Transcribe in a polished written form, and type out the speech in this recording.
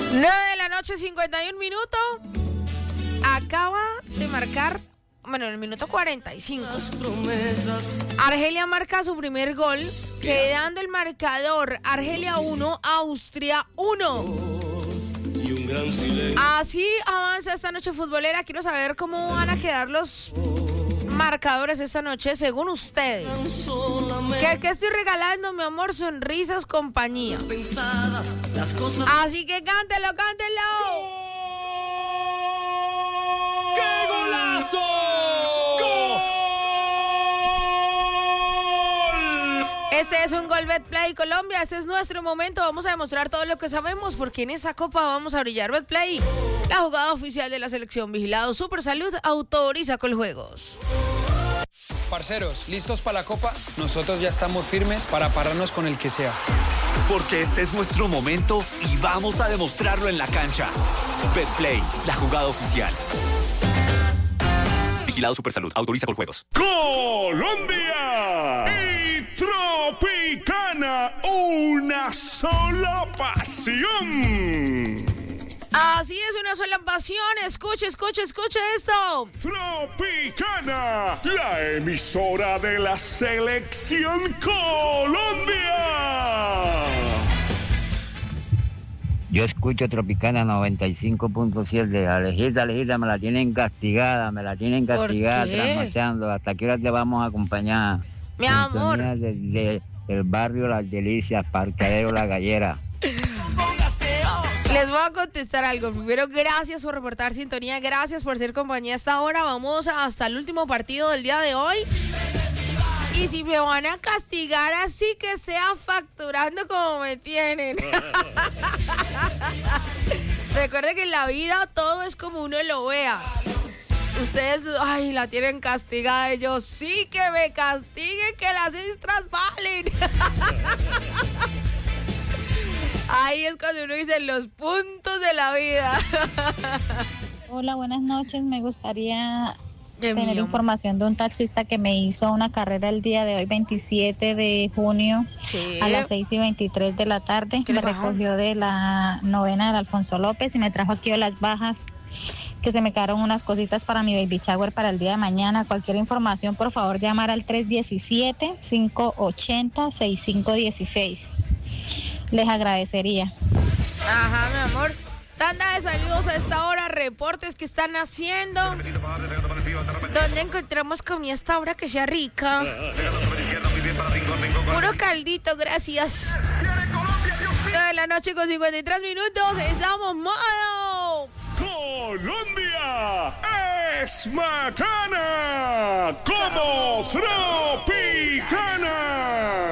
9:51 p.m. Acaba de marcar, bueno, en el minuto 45. Argelia marca su primer gol, quedando el marcador Argelia 1, Austria 1. Así avanza esta noche futbolera. Quiero saber cómo van a quedar los marcadores esta noche según ustedes. ¿Qué estoy regalando, mi amor? Sonrisas, compañía. Así que cántelo. ¡Qué golazo! ¡Gol! Este es un Gol Betplay Colombia. Este es nuestro momento. Vamos a demostrar todo lo que sabemos, porque en esta copa vamos a brillar. Betplay, la jugada oficial de la selección. Vigilado Supersalud, autoriza Coljuegos. Parceros, ¿listos para la copa? Nosotros ya estamos firmes para pararnos con el que sea. Porque este es nuestro momento y vamos a demostrarlo en la cancha. Betplay, la jugada oficial. Vigilado Supersalud, autoriza Coljuegos. ¡Colombia! Y Tropicana, una sola pasión. Así es, una sola pasión. Escuche esto. Tropicana, la emisora de la selección Colombia. Yo escucho Tropicana 95.7. Alejita, me la tienen castigada, trasnochando. ¿Hasta qué hora te vamos a acompañar? Mi amor. Desde el barrio Las Delicias, Parqueadero La Gallera. Les voy a contestar algo. Primero, gracias por reportar sintonía, gracias por ser compañía hasta ahora. Vamos hasta el último partido del día de hoy. Y si me van a castigar, así que sea facturando como me tienen. Recuerde que en la vida todo es como uno lo vea. Ustedes, la tienen castigada. Y yo, sí, que me castiguen, que las extras valen. Ahí es cuando uno dice los puntos de la vida. Hola, buenas noches. Me gustaría tener información de un taxista que me hizo una carrera el día de hoy, 27 de junio, sí, a las 6:23 de la tarde. Me recogió de la novena del Alfonso López y me trajo aquí a Las Bajas, que se me quedaron unas cositas para mi baby shower para el día de mañana. Cualquier información, por favor, llamar al 317-580-6516. Les agradecería. Ajá, mi amor. Tanda de saludos a esta hora, reportes que están haciendo. ¿Dónde encontramos comida a esta hora que sea rica? Puro caldito, gracias. 9:53 p.m. Estamos modo. Colombia es bacana como Tropicana.